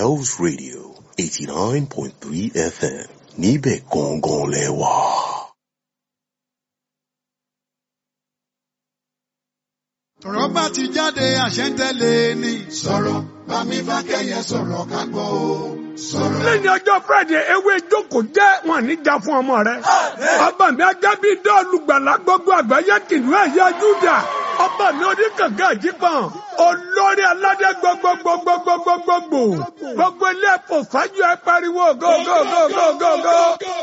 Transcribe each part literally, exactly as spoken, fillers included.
Wells Radio eighty-nine point three F M. Níbẹ̀ gangan lẹ́wà. Tọ̀rọ̀ bá ti jáde àṣẹ ń tẹ̀lé ni. Sọ̀rọ̀ bá mi bá kẹ́yẹ sọ̀rọ̀ ká gbọ́ o. Sọ̀rọ̀. Lẹ́yìn ọjọ́ Friday, ewé ìjókòó jẹ́ wọn níjà fún ọmọ rẹ̀. Ọba mi ajá bíi dọ́ọ̀lù gbàlá gbogbo àgbáyé kìnìún ẹ̀yà Júdà. Ọba mi oníkànga àjípọ̀n. Olórí aládé gbogbogbogbogbogbogbò. Gbogbo ilé ẹ̀fọ́ fájú ẹ pariwo gógógógógógó.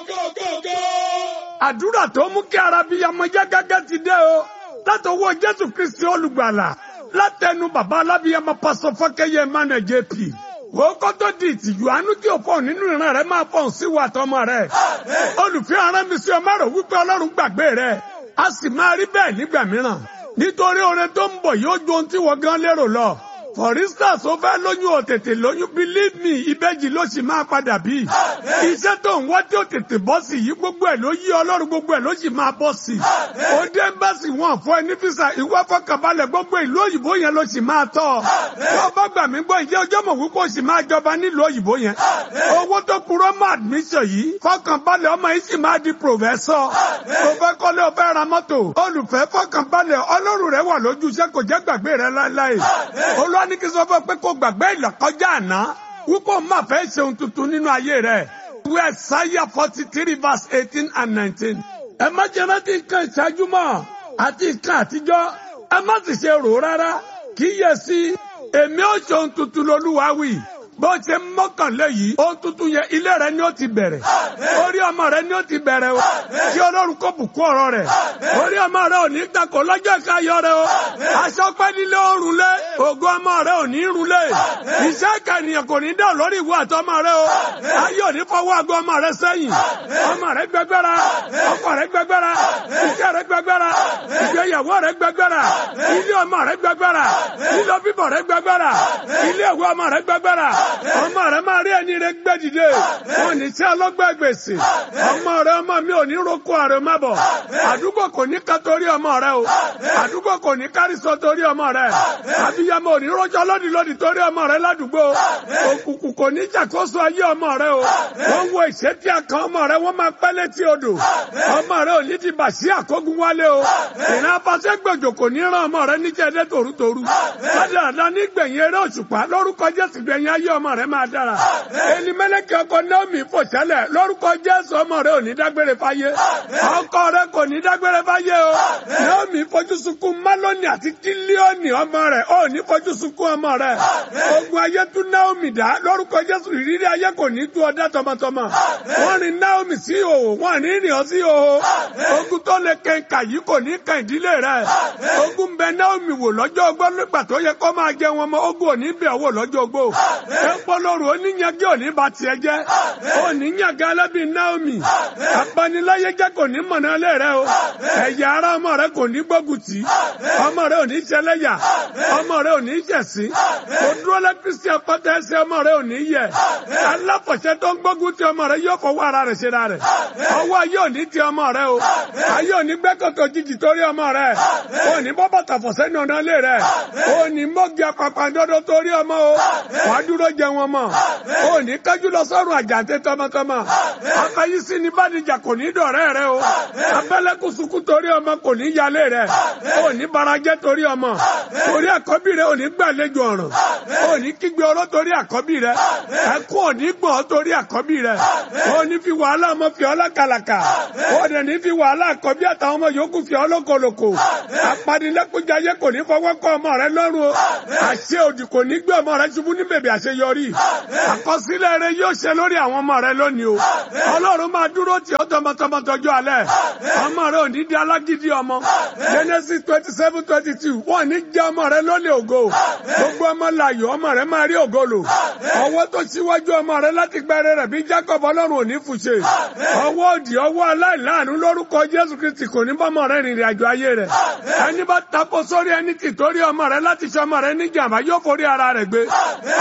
Àdúrà tó mú kí ara bíi amọ̀já gágá ti dé o. Látọwọ́ Jésù Kristi olùgbàlà. Látẹnu bàbá alábíyamọ pásọ Fákẹ́yẹ Emmanuel J P. Wọ́n kọ́ tó di ìtìjú àánú tí ò fọ̀ nínú ìran rẹ̀ máa fọ̀ sí wa tọmọ rẹ̀. Olùfẹ́ ara mi sí ọmọ rẹ̀ wípé Ọlọ́run gbàgbé rẹ̀. A sì máa rí bẹ́ẹ̀ nígbà mìíràn. Nítorí orin tó ń bọ̀ yóò ju ohun tí wọ́n gan lérò lọ. For instance, ó fẹ́ lóyún ò tètè lóyún, believe me, ìbejì ló sì máa padà bí. Iṣẹ́ tó ń wá tí ó tètè bọ́ sí yìí gbogbo ẹ̀ ló yí Ọlọ́run gbogbo ẹ̀ ló sì máa bọ́ sí. Ó dé ẹ́mbásì wọn fún ẹni físà ìwé fọkànbalẹ̀ gbogbo ìlú òyìnbó yẹn ló sì máa tọ́. Wọ́n bá gbà mí gbọ́ ìjẹ́ ọjọ́ mọ̀ wípé ó sì máa jọba nílùú òyìnbó yẹn. Owó tó kúrò mọ́ admission yìí fọkànbalẹ̀ ọmọ yìí sì máa di professor. Ó fẹ́ kọ́lé ó fẹ́ ra mọ́tò. Olùfẹ́ fọkànbalẹ̀ Ọlọ́run rẹ̀ wà lójú iṣẹ́ kò jẹ́ gbàgbé rẹ̀ láéláé. Olúwa ní kí sọ fún pé kó gbàgbé ìlọ́kọjá àná wípé ó máa fẹ́ ṣe ohun tuntun nínú ayé rẹ̀. Ìwé Àìsáyà forty three verse eighteen and nineteen. Ẹ má jẹ́ rántí nǹkan ìṣáájú mọ́ àti nǹkan àtijọ́. Ẹ má sì ṣe rò rárá. Kíyèsí, èmi ó ṣe ohun tuntun l'Olúwa wí. Bó ṣe mọ́kànlé yìí, ohun tuntun yẹn ilé rẹ ni ó ti bẹ̀rẹ̀. Orí ọmọ rẹ ni ó ti bẹ̀rẹ̀ o. Kí Ọlọ́run kó bùkún ọ̀rọ̀ rẹ̀. Orí ọmọ rẹ ò ní takò lọ́jọ́ ìkáyọ̀ rẹ o. Aṣọ pẹ́ nílé ó rúlé. Ògo ọmọ rẹ ò ní rúlé. Iṣẹ́ ìkànnìyàn kò ní dá lórí ìwọ àtọmọ rẹ o. Ayé ò ní fọwọ́ àgọ́ ọmọ rẹ sẹ́yìn. Ọmọ rẹ gbẹgbẹ́ra. Ọkọ rẹ gbẹgbẹ́ra. Iṣẹ́ rẹ gbẹgbẹ́ra. Ìgbéyàwó rẹ gbẹgbẹ́ra. Ilé ọmọ rẹ gbẹgbẹ́ra. Lílọ bíbọ̀ rẹ gbẹgbẹ́ra. Ilé ìwé ọmọ rẹ gbẹgbẹ́ra. Ọmọ rẹ máa rí ẹni rẹ gbé dìde. Wọ́n ní tí ọlọ́gbẹ́ gbèsè. Ọmọ rẹ ọmọ mi ò ní roko àrẹ má bọ̀. Àdúgbò kò ní ká torí ọmọ rẹ o. Àdúgbò kò ní kárísọ torí ọmọ rẹ. Àbíyamọ ò ní rọjò lódì lódì torí ọmọ rẹ ládùúgbò. Òkùnkùn kò ní ṣàkóso ayé ọmọ rẹ o. Wọ́n wo ìṣẹ́tí àkàn ọmọ rẹ wọ́n máa pẹ́ létí odò. Ọmọ rẹ ò ní ti bà sí àkógun wálé o. Ìran afásẹ́ gbòjò kò ní rán ọmọ rẹ níjẹ́ dé tòrútòrú. Ládàá nígbẹ̀yìn eré òṣùpá lórúkọ Jésù gbẹ̀yìn ayé ọmọ rẹ máa dára. Ẹni mẹ́lẹ́kẹ́ ọkọ Naomi fò ṣẹlẹ̀ lórúkọ Jésù ọmọ rẹ ò ní dágbére fáyé. Ọkọ rẹ kò ní dágbére fáyé o. Naomi fojú sunkún Málónì àti Kílíọ̀nì ọmọ rẹ ò ní fojú sunkún ọmọ rẹ. Ogun ayé tún Naomi dá lórúkọ Jésù ìrírí ayé kò ní tú ọdá tọmọtọmọ. Wọ́n rìn Naomi sí ìhòòhò, wọ́n ní rìn ọ́ sí ìhòòhò. Ogun tó lè kẹ̀ǹkà yìí kò ní kàn ìdílé rẹ. Ogun bẹ Naomi wò lọ́jọ́ ogbó nígbà tó yẹ kó máa jẹ wọn mọ́ ogun ò ní bẹ̀ wò lọ́jọ́ ogbó. Ẹ̀pọ̀lọ́rù oníyànjú òní bá tiẹ̀ jẹ́. Oníyànjú alábí Naomi. Abaniláyé jẹ́ kò ní mọ̀nà lé rẹ o. Ẹ̀yà ara ọmọ rẹ kò ní gbógun tì. Ọmọ rẹ ò ní ṣẹlẹ́yà. Ọmọ rẹ ò ní ṣẹ̀sín. Òdúró lẹ́ Kristi apáta ẹsẹ̀ ọmọ rẹ ò ní yẹ. Aláfọ̀ṣẹ́ tó ń gbógun ti ọmọ rẹ yóò fọwọ́ ara rẹ̀ ṣe ra rẹ̀. Ọwọ́ ayé ò ní ti ọmọ rẹ o. Ayé ò ní gbẹ́kọ̀tọ̀ jìjì torí ọmọ rẹ. Ò ní bọ́ bàtà fọ̀ṣẹ́ ní ọ̀nà lé rẹ. Ò ní mọ́gì apapàǹdodo torí ọmọ o. Wàá dúró jẹ wọn mọ̀. Ó ní kájú lọ sọ́run àjàǹtẹ́ tọmọtọmọ. Afẹ́yísí ni bádìjà kò ní dọ̀rẹ́ rẹ o. Abẹ́lẹ́kùn sunkún torí ọmọ kò ní yálé rẹ. Ó ní barajẹ́ torí ọmọ. Torí àkọ́bí rẹ ò ní gbàlejò ọ̀ràn. Ó ní kígbe oró torí àkọ́bí rẹ. Ẹkún ò ní gbọ̀n torí àkọ́bí rẹ. Ó ní fi wàhálà ọmọ fi ọ́ lákàlàkà. Ó dẹ̀ ní fi wàhálà àkọ́bí àtàwọn ọmọ yòókù fi ọ́ lókolòkò. Apanilẹ́kúnjayé kò ní fọwọ́ kọ́ ọmọ rẹ lọ́rùn o. Àṣẹ òdì kò ní gbé ọmọ rẹ ṣubú ní bèbè àṣeyọrí. Àkọsílẹ̀ rẹ yóò ṣe lórí àwọn ọmọ rẹ lónìí o. Ọlọ́run máa dúró tì ọ́ tọmọtọmọ tọjú alẹ́. Ọmọ rẹ ò ní di alágídí ọmọ. Genesis twenty seven twenty two wọ́n ní jẹ́ ọmọ rẹ lólè ògo. Gbogbo ọmọ láàyò ọmọ rẹ máa rí ògo lò. Ọwọ́ tó ṣíwájú ọmọ rẹ láti gbẹrẹ rẹ̀ bí Jacob Ọlọ́run ò ní fùṣe. Ọwọ́ òdì ọwọ́ aláìláàánú lórúkọ Jésù Kristi kò ní bọ́mọ rẹ rìnrìn àjò ayé rẹ̀. Ẹni bá tapo sórí ẹni tì torí ọmọ rẹ láti ṣe ọmọ rẹ ní jàmbá yóò forí ara rẹ̀ gbé. Àgbájọ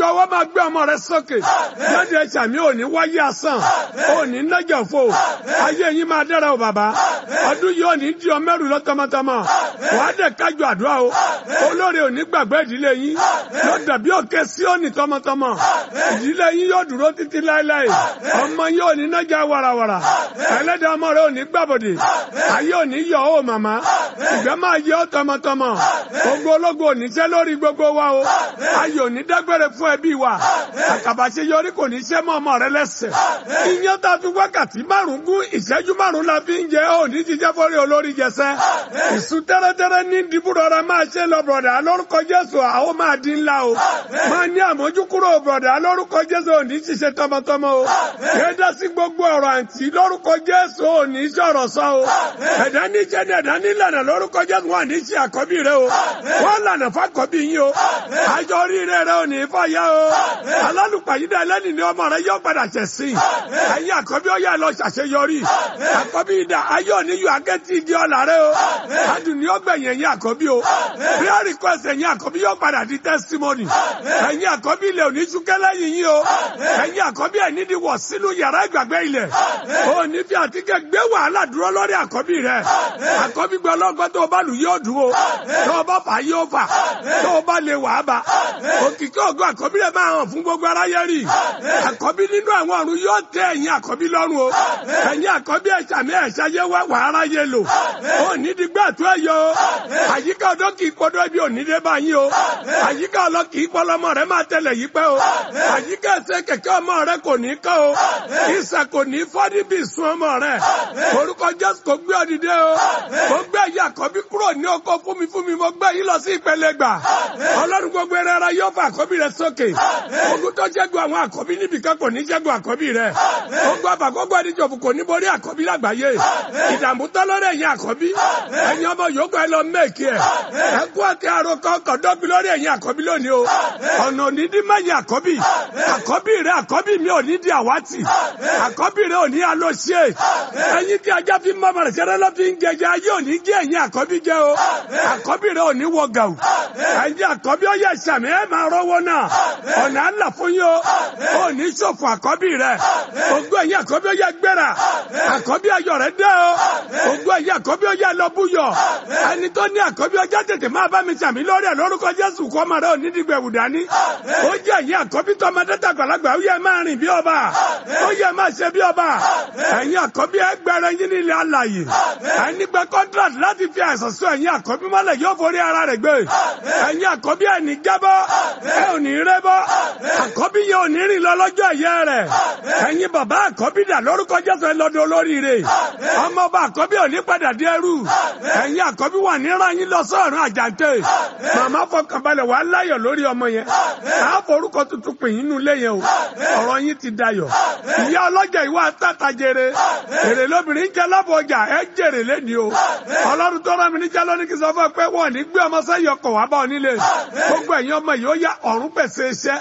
ọwọ́ máa gbé ọmọ rẹ sókè. Jáde ṣàmì òní wáyé asán. Òní nájà fò. Ayé yín máa dára o bàbá. Ọdún yìí òní di ọmọ ẹrù lọ tọmọtọmọ. Wàá dẹ̀ kájọ àdúrà o. Olóore òní gbàgbé ìdílé yín. Yóò dàbí òkè Síónì tọmọtọmọ. Ìdílé yín yóò dúró títí láéláé. Ọmọ yín òní nájà wàràwàrà. Ẹlẹ́dàá ọmọ rẹ òní gbàbọ̀dè. Ayé òní yọ ó màmá. Ìgbẹ́ máa yẹ ọ́ tọmọtọmọ. Ogun ológun òní ṣẹ́ lórí gbogbo wa o. Ayé òní dágbére fún ẹbí wa. Àkàbàṣe yọrí kò ní ṣẹ́ mọ́ ọmọ rẹ lẹ́sẹ̀. Iyán tá a fi wákàtí márùn-ún gún ìṣẹ́jú márùn-ún la fi ń jẹ òní jíjẹ́ fọ́rí olórí jẹsẹ́. Ìsú tẹ́rẹ́tẹ́rẹ́ ní dìbúrọ̀ra máa ṣe lọ bọ̀dà lórúkọ Jésù àwọn máa di ńlá o. Máa ní àmójúkúrò bọ̀dà lórúkọ Jésù òní ṣiṣẹ́ tọmọtọmọ o. Kéde sí gbogbo ọ̀rọ̀ àǹtí lórúkọ Jésù òní sọ̀rọ̀ sọ o. Ẹ̀dá níṣẹ́ ní ẹ̀dá nílànà lórúkọ Jésù wọn ní ṣe àkọ́bí rẹ o. Wọ́n lànà fàkọ́bí yín o. Àjọ oríire rẹ òní fàyà o. Alálùpàyídà ẹlẹ́ni ni ọmọ rẹ yóò padà ṣẹ̀ sí. Ẹ̀yin àkọ́bí ó yá lọ ṣàṣeyọrí. Àkọ́bí ìdá ayé òní yóò akẹ́tì igi ọ̀là rẹ o. Adùn ni ó gbẹ̀yìn ẹ̀yin àkọ́bí o. Prayer request ẹ̀yin àkọ́bí yóò padà di testimony. Ẹ̀yin àkọ́bí ilẹ̀ òní ṣúkẹ́ lẹ́yìn yín o. Ẹ̀yin àkọ́bí ẹ̀ nídìí wọ̀ sínú yàrá ìgbàgbé ilẹ̀. O ní fi àtíkẹ́ gbé wàhálà dúró lórí àkọ́bí rẹ̀. Àkọ́bí gbọ́ lọ́gbọ́n tó o bá lù yóò dúró. Tó o bá fà yóò fà. Tó o bá lè wà á bá. Òkìkí ògo àkọ́bí rẹ̀ máa hàn fún gbogbo aráyé rí. Àkọ́bí nínú àwọn ọ̀run yóò tẹ ẹ̀yin àkọ́bí lọ́rùn o. Ẹ̀yin àkọ́bí ẹ̀ṣàmì ẹ̀ṣayé wá wà aráyé lò. O ní di gbà tó ẹ̀yọ o. Àyíká ọdọ́ kì í pọ́dọ́ bí òní dé bá yín o. Àyíká ọlọ́ kì í pọ́lọ́mọ rẹ̀ máa tẹ̀lé yí pẹ́ o. Àyíká ẹsẹ̀ kẹ̀kẹ́ ọmọ rẹ̀ kò ní kọ́ o. Ìsà kò ní fọ́ níbi ìsun ọmọ rẹ̀. Orúkọ Jésù kò gbé ọdìdé o. Mo gbé ẹ̀yin àkọ́bí kúrò ní oko fún mi fún mi mo gbé yín lọ sí ìpele gbà. Ọlọ́run gbogbo ẹrẹ ara yóò fa àkọ́bí rẹ̀ sókè. Ogun tó ṣẹ́gun àwọn àkọ́bí níbi kan kò ní ṣẹ́gun àkọ́bí rẹ̀. Ogun àbàkọ́gbọ́ ẹdíjọ̀fù kò ní borí àkọ́bí lágbàáyé. Ìdààmú tán lórí ẹ̀yin àkọ́bí. Ẹ̀yin ọmọ yòókù ẹ lọ mẹ́ẹ̀kì ẹ̀. Ẹkú àti àròkọ kọ̀dọ́bí lórí ẹ̀yin àkọ́bí lónìí o. Ọ̀nà òní dí mẹ́yìn àkọ́bí. Àkọ́bí rẹ̀ àkọ́bí mi ò ní di àwátì. Àkọ́bí rẹ̀ ò ní alóṣe. Ẹ̀yin tí ajá fi mọ́mọ́ rẹ̀ ṣẹlẹ̀ lọ́ fi ń jẹjẹ ayé òní jẹ́ ẹ̀yin àkọ́bí jẹ́ o. Àkọ́bí rẹ̀ ò ní wọ gàù. Ẹ̀yin àkọ́bí ó yẹ ṣàmì ẹ̀ máa rọ́wọ́ náà. Ọ̀nà àlà fún yín o. Ó ní ṣòfò àkọ́bí rẹ̀. Ògùn ẹ̀yin àkọ́bí ó yẹ gbéra. Àkọ́bí ayọ̀ rẹ̀ dé o. Ògùn ẹ̀yin àkọ́bí ó yẹ lọ búyọ̀. Ẹni tó ní àkọ́bí ọjọ́ tètè máa bá mi ṣàmì lórí ẹ̀ lórúkọ Jésù kọ́ ọmọ rẹ̀ ò ní dìgbẹ̀wù dání. Ó jẹ́ ẹ̀yin àkọ́bí tó ọmọdé tàgbàlagbà ó yẹ máa rìn bí ọba. Ó yẹ máa ṣe bí ọba. Ẹ̀yin àkọ́bí ẹgbẹ̀rẹ̀ yín ní ilẹ̀ alàyè. Ẹni gbẹ contract láti fi àìsàn sọ ẹ̀yin àkọ́bí mọ́lẹ̀ yóò forí ara rẹ̀ gbé. Ẹ̀yin àkọ́bí ẹ̀ ní jábọ́. Ẹ ò ní rébọ́. Àkọ́bí yẹn ò ní rìn lọ lọ́jọ́ ẹ̀yẹ rẹ̀. Ẹ̀yin bàbá àkọ́bí dà lórúkọ Jésù ẹ lọ́dọ̀ olóríire. Ọmọ ọba àkọ́bí ò ní padà dé ẹrú. Ẹ̀yin àkọ́bí wà ní rán yín lọ sọ́ọ̀rùn àjàǹtẹ̀. Màmá fọkànbalẹ̀ wà láyọ̀ lórí ọmọ yẹn. Àá forúkọ tuntun pè yín nú ilé yẹn o. Ọ̀rọ̀ yín ti dayọ̀. Ìyá ọlọ́jà ìwà tàtà jèrè. Èrè lóbìnrin jẹ́ lábọ̀ ọjà ẹ jèrè lẹ́ni o. Ọlọ́run tó rán mi níjà lónìí kí n sọ fún ẹ pé wọ́n ní gbé ọmọ sẹ́yìn ọkọ̀ wá bá ọ nílé. Gbogbo ẹ̀yin ọmọ yìí ó yá ọ̀run pèsè iṣẹ́.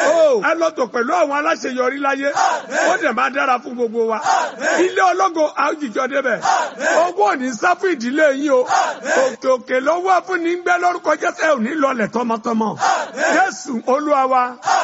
Ó ẹ lọ tò pẹ̀lú àwọn aláṣeyọrí láyé. Ó dẹ̀ máa dára fún gbogbo wa. Ilé ológo àwùjọ débẹ̀. Owó ò ní sá fún ìdílé yín o. Òkè òkè ló wá fún ní gbẹ́ lórúkọ Jésù ẹ ò ní lọlẹ̀ tọmọtọmọ. Jésù Olúwa wa.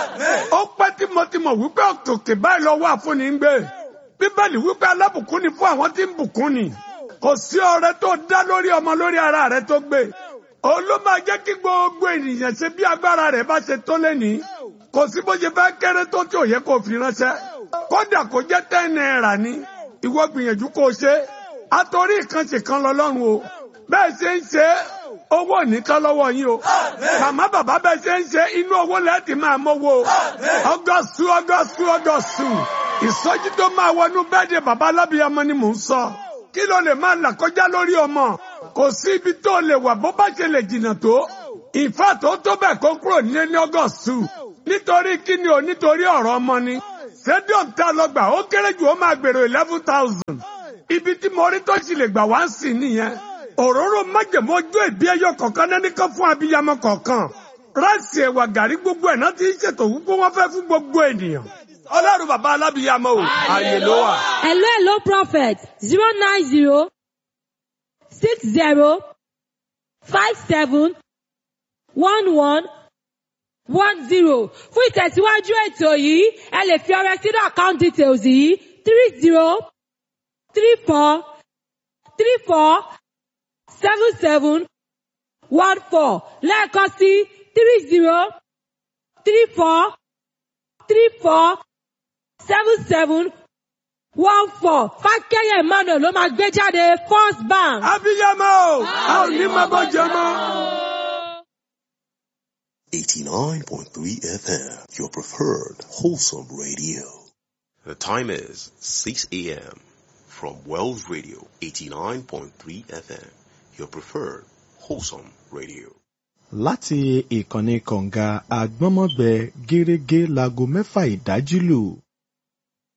Ó pẹ́ tímọ́tímọ́ wípé òkè òkè báyìí lọ wá fún ní gbé. Bíbélì wípé alábùkún ni fún àwọn tí ń bùkún ni. Kò sí ọrẹ tó dá lórí ọmọ lórí ara rẹ tó gbé. Òun ló máa jẹ́ kí gbogbo ènìyàn ṣe bí agbára rẹ̀ bá ṣe tó lẹ́nìí. Kò sí bó ṣe fẹ́ kéré tó tí ò yẹ kó fi ránṣẹ́. Kódà kó jẹ́ ten naira ni. Ìwọ gbìyànjú kó o ṣe. Àtòrí ìkànṣe kan lọ́lọ́run o. Bẹ́ẹ̀ ṣe ń ṣe owó nìkan lọ́wọ́ yín o. Màmá bàbá bẹ́ẹ̀ ṣe ń ṣe inú owó lẹ́ẹ̀tì máa mọ́wọ́ o. Ọgọ́sù ọgọ́sù ọgọ́sù. Ìsọjí tó máa wọnú bẹ́ẹ̀dẹ̀ bàbá alábìyamọ ni mò ń sọ. Kí ló lè máa là kọjá lórí ọmọ? Kò sí ibi tó lè wà bó bá ṣe lè jìnnà tó. Ìfà tó tó bẹ́ẹ̀ kó kúrò nílé ní ọgọ́sù. Nítorí kí ni o nítorí ọ̀rọ̀ ọmọ ni. Stadium tá lọ gbà ó kéré jù ó máa gbèrò eleven thousand. Ibi tí mo rí tó sì lè gbà wá ń sìn nìyẹn. Òróró májèmó ojú ìbí ẹyọ kọ̀ọ̀kan náà nìkan fún abiyamọ kọ̀ọ̀kan. Ráìsì ẹ̀wà gàrí gbogbo ẹ̀ náà ti ń ṣètò wípé wọ́n fẹ́ fún gbogbo ènìyàn. Ọlọ́run bàbá alábìyamọ o, ààyè ló wà. Hello, hello, prophet. Zero nine zero six zero five seven one one one zero. Fún ìtẹ̀síwájú ètò yìí, ẹ lè fi ọrẹ sínú account details yìí three zero three four three four seven seven one four lẹ́ẹ̀kan sí three zero three four three four seven seven one four. Fákẹ́yẹ̀ Emmanuel ló máa gbé jáde First Bank. Abiyamọ, a ò ní máa bọ́ jẹ mọ́. eighty-nine point three F M, your preferred wholesome radio. The time is six a.m. from Wells Radio, eighty-nine point three F M, your preferred wholesome radio. Láti ìkànnì kọ̀ǹga àgbọ́nmọ́gbẹ gẹ́rẹ́gẹ́ láago mẹ́fà ìdájí lù.